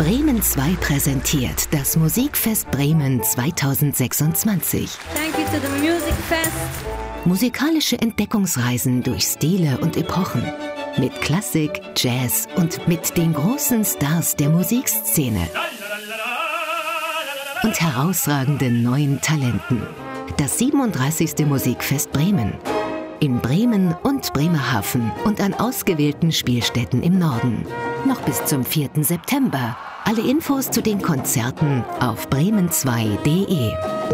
Bremen 2 präsentiert das Musikfest Bremen 2026. Thank you to the Music Fest. Musikalische Entdeckungsreisen durch Stile und Epochen. Mit Klassik, Jazz und mit den großen Stars der Musikszene. Und herausragenden neuen Talenten. Das 37. Musikfest Bremen. In Bremen und Bremerhaven und an ausgewählten Spielstätten im Norden. Noch bis zum 4. September. Alle Infos zu den Konzerten auf bremen2.de.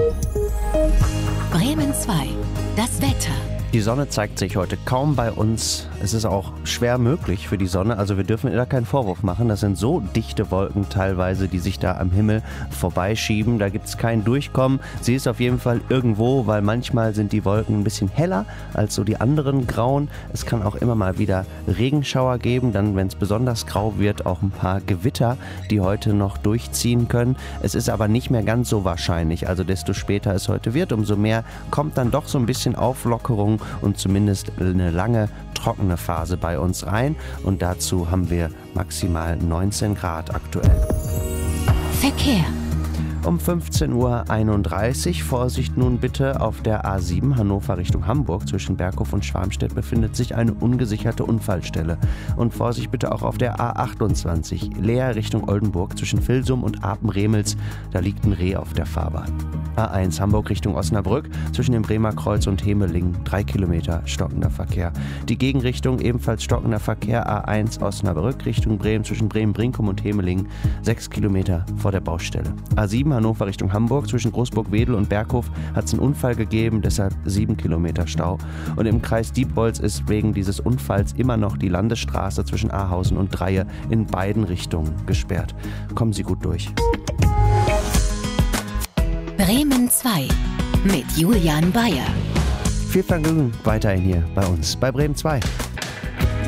Bremen 2. Das Wetter. Die Sonne zeigt sich heute kaum bei uns. Es ist auch schwer möglich für die Sonne, also wir dürfen ihr da keinen Vorwurf machen. Das sind so dichte Wolken teilweise, die sich da am Himmel vorbeischieben. Da gibt es kein Durchkommen. Sie ist auf jeden Fall irgendwo, weil manchmal sind die Wolken ein bisschen heller als so die anderen grauen. Es kann auch immer mal wieder Regenschauer geben, dann, wenn es besonders grau wird, auch ein paar Gewitter, die heute noch durchziehen können. Es ist aber nicht mehr ganz so wahrscheinlich. Also desto später es heute wird, umso mehr kommt dann doch so ein bisschen Auflockerung und zumindest eine lange trockene Phase bei uns rein. Und dazu haben wir maximal 19 Grad aktuell. Verkehr. Um 15.31 Uhr, Vorsicht nun bitte, auf der A7 Hannover Richtung Hamburg zwischen Berghof und Schwarmstedt befindet sich eine ungesicherte Unfallstelle. Und Vorsicht bitte auch auf der A28 Leer Richtung Oldenburg zwischen Vilsum und Apen-Remels, da liegt ein Reh auf der Fahrbahn. A1 Hamburg Richtung Osnabrück zwischen dem Bremer Kreuz und Hemeling, 3 Kilometer stockender Verkehr. Die Gegenrichtung ebenfalls stockender Verkehr, A1 Osnabrück Richtung Bremen zwischen Bremen-Brinkum und Hemeling, 6 Kilometer vor der Baustelle. A7 Hannover Richtung Hamburg zwischen Großburg-Wedel und Berghof hat es einen Unfall gegeben, deshalb 7 Kilometer Stau. Und im Kreis Diepholz ist wegen dieses Unfalls immer noch die Landesstraße zwischen Ahausen und Dreie in beiden Richtungen gesperrt. Kommen Sie gut durch. Bremen 2 mit Julian Bayer. Viel Vergnügen weiterhin hier bei uns bei Bremen 2.